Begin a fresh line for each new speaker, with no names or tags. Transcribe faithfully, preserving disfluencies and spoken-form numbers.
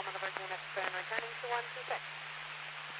Loma, the Virginia Mexico, and returning to one two six.